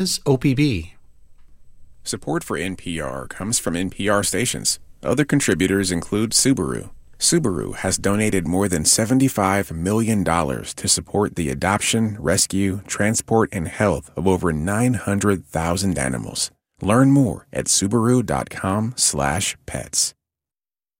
OPB. Support for NPR comes from NPR stations. Other contributors include Subaru. Subaru has donated more than $75 million to support the adoption, rescue, transport, and health of over 900,000 animals. Learn more at Subaru.com/pets.